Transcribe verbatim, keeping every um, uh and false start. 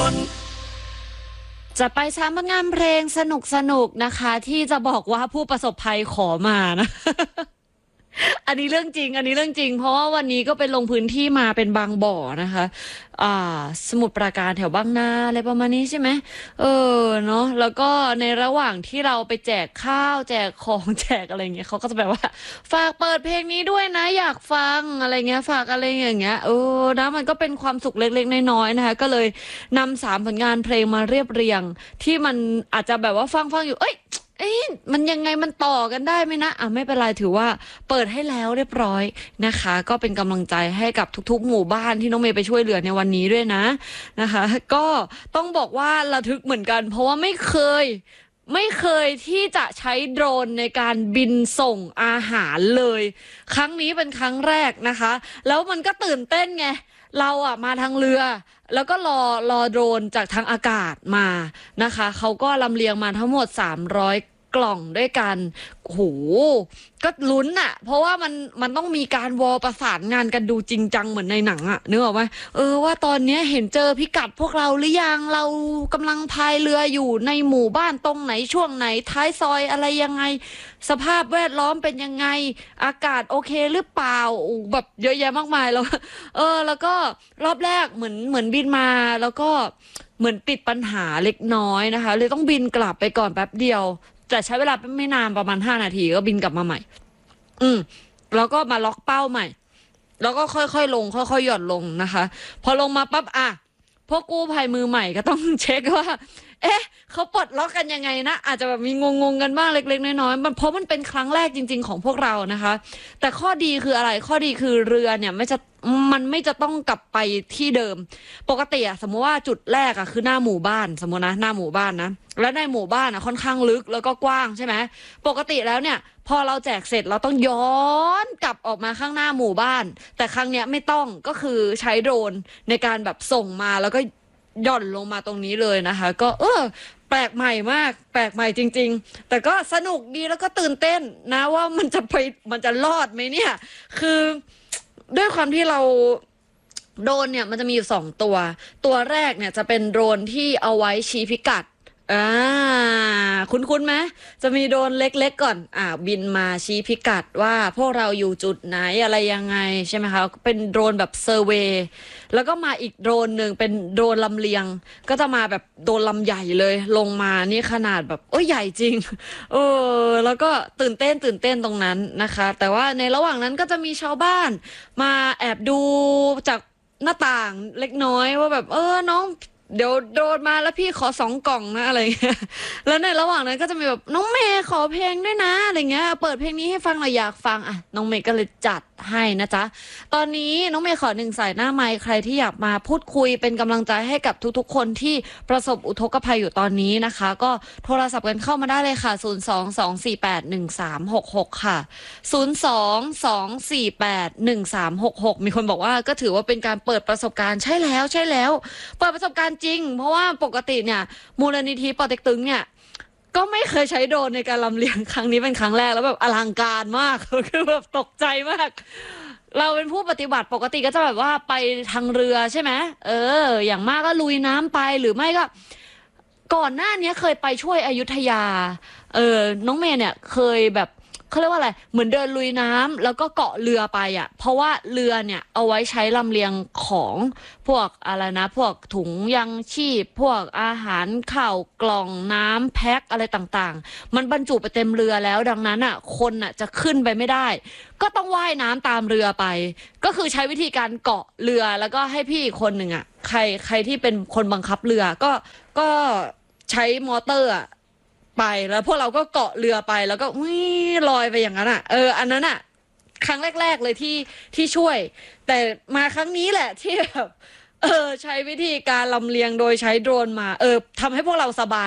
นจะไปซ้ำผลงานเพลงสนุกสนุกนะคะที่จะบอกว่าผู้ประสบภัยขอมานะ อันนี้เรื่องจริงอันนี้เรื่องจริงเพราะว่าวันนี้ก็เป็นลงพื้นที่มาเป็นบางบ่อนะคะอ่าสมุทรปราการแถวบางนาอะไรประมาณนี้ใช่ไหมเออเนาะแล้วก็ในระหว่างที่เราไปแจกข้าวแจกของแจกอะไรเงี้ยเขาก็จะแบบว่าฝากเปิดเพลงนี้ด้วยนะอยากฟังอะไรเงี้ยฝากอะไรอย่างเงี้ยเออนะมันก็เป็นความสุขเล็กๆน้อยๆนะคะก็เลยนำสามผลงานเพลงมาเรียบเรียงที่มันอาจจะแบบว่าฟังฟังอยู่เอ้ยเอ๊ะมันยังไงมันต่อกันได้ไหมนะอ่ะไม่เป็นไรถือว่าเปิดให้แล้วเรียบร้อยนะคะก็เป็นกำลังใจให้กับทุกๆหมู่บ้านที่น้องเมย์ไปช่วยเหลือในวันนี้ด้วยนะนะคะก็ต้องบอกว่าระทึกเหมือนกันเพราะว่าไม่เคยไม่เคยที่จะใช้โดรนในการบินส่งอาหารเลยครั้งนี้เป็นครั้งแรกนะคะแล้วมันก็ตื่นเต้นไงเราอ่ะมาทางเรือแล้วก็รอรอโดรนจากทางอากาศมานะคะเขาก็ลำเลียงมาทั้งหมดสามร้อยกล่องด้วยกันโหก็ลุ้นอะเพราะว่ามันมันต้องมีการวอลประสานงานกันดูจริงจังเหมือนในหนังอะนึกออกไหมเออว่าตอนนี้เห็นเจอพิกัดพวกเราหรือยังเรากำลังพายเรืออยู่ในหมู่บ้านตรงไหนช่วงไหนท้ายซอยอะไรยังไงสภาพแวดล้อมเป็นยังไงอากาศโอเคหรือเปล่าแบบเยอะแยะมากมายแล้วเออแล้วก็รอบแรกเหมือนเหมือนบินมาแล้วก็เหมือนติดปัญหาเล็กน้อยนะคะเลยต้องบินกลับไปก่อนแป๊บเดียวแต่ใช้เวลาไม่นานประมาณห้านาทีก็บินกลับมาใหม่อืมแล้วก็มาล็อกเป้าใหม่แล้วก็ค่อยๆลงค่อยๆหย่อนลงนะคะพอลงมาปั๊บอ่ะพวกกู้ภัยมือใหม่ก็ต้องเช็คว่าเอ๊ะเขาปลดล็อกกันยังไงนะอาจจะแบบมีงงๆกันบ้างเล็กๆน้อยๆมันเพราะมันเป็นครั้งแรกจริงๆของพวกเรานะคะแต่ข้อดีคืออะไรข้อดีคือเรือเนี่ยไม่จะมันไม่จะต้องกลับไปที่เดิมปกติอะสมมติว่าจุดแรกอะคือหน้าหมู่บ้านสมมตินะหน้าหมู่บ้านนะแล้วในหมู่บ้านอะค่อนข้างลึกแล้วก็กว้างใช่ไหมปกติแล้วเนี่ยพอเราแจกเสร็จเราต้องย้อนกลับออกมาข้างหน้าหมู่บ้านแต่ครั้งเนี้ยไม่ต้องก็คือใช้โดรนในการแบบส่งมาแล้วก็หย่อนลงมาตรงนี้เลยนะคะก็เออแปลกใหม่มากแปลกใหม่จริงๆแต่ก็สนุกดีแล้วก็ตื่นเต้นนะว่ามันจะไปมันจะรอดไหมเนี่ยคือด้วยความที่เราโดรนเนี่ยมันจะมีอยู่สองตัวตัวแรกเนี่ยจะเป็นโดรนที่เอาไว้ชี้พิกัดอ่าคุ้นๆไหมจะมีโดรนเล็กๆก่อนอ่าบินมาชี้พิกัดว่าพวกเราอยู่จุดไหนอะไรยังไงใช่ไหมคะเป็นโดรนแบบเซอร์เวย์แล้วก็มาอีกโดรนหนึ่งเป็นโดรนลำเลียงก็จะมาแบบโดรนลำใหญ่เลยลงมานี่ขนาดแบบโอ้ยใหญ่จริงเออแล้วก็ตื่นเต้นตื่นเต้นตรงนั้นนะคะแต่ว่าในระหว่างนั้นก็จะมีชาวบ้านมาแอบดูจากหน้าต่างเล็กน้อยว่าแบบเออน้องเดี๋ยวโดนมาแล้วพี่ขอสองกล่องนะอะไรเงี้ยแล้วในระหว่างนั้นก็จะมีแบบน้องเมย์ขอเพลงด้วยนะอะไรเงี้ยเปิดเพลงนี้ให้ฟังหน่อยอยากฟังอ่ะน้องเมย์ก็เลยจัดให้นะจ๊ะตอนนี้น้องเมย์ขอหนึ่งสายหน้าไมค์ใครที่อยากมาพูดคุยเป็นกำลังใจให้กับทุกๆคนที่ประสบอุทกภัยอยู่ตอนนี้นะคะก็โทรศัพท์กันเข้ามาได้เลยค่ะศูนย์ สอง สอง สี่ แปด หนึ่ง สาม หก หกค่ะศูนย์ สอง สอง สี่ แปด หนึ่ง สาม หก หกมีคนบอกว่าก็ถือว่าเป็นการเปิดประสบการณ์ใช่แล้วใช่แล้วเปิดประสบการณ์จริงเพราะว่าปกติเนี่ยมูลนิธิปอเต็กตึงเนี่ยก็ไม่เคยใช้โดรนในการลำเลียงครั้งนี้เป็นครั้งแรกแล้วแบบอลังการมากคือแบบตกใจมากเราเป็นผู้ปฏิบัติปกติก็จะแบบว่าไปทางเรือใช่ไหมเอออย่างมากก็ลุยน้ำไปหรือไม่ก็ก่อนหน้านี้เคยไปช่วยอยุธยาเออน้องเมย์เนี่ยเคยแบบเขาเรียกว่าอะไรเหมือนเดินลุยน้ำแล้วก็เกาะเรือไปอ่ะเพราะว่าเรือเนี่ยเอาไว้ใช้ลำเลียงของพวกอะไรนะพวกถุงยังชีพพวกอาหารข้าวกล่องน้ำแพ็คอะไรต่างๆมันบรรจุไปเต็มเรือแล้วดังนั้นอ่ะคนอ่ะจะขึ้นไปไม่ได้ก็ต้องว่ายน้ำตามเรือไปก็คือใช้วิธีการเกาะเรือแล้วก็ให้พี่คนหนึ่งอ่ะใครใครที่เป็นคนบังคับเรือก็ก็ใช้มอเตอร์อ่ะไปแล้วพวกเราก็เกาะเรือไปแล้วก็วิ่งลอยไปอย่างนั้นอ่ะเอออันนั้นอ่ะครั้งแรกๆเลยที่ที่ช่วยแต่มาครั้งนี้แหละที่แบบเออใช้วิธีการลำเลียงโดยใช้โดรนมาเออทำให้พวกเราสบาย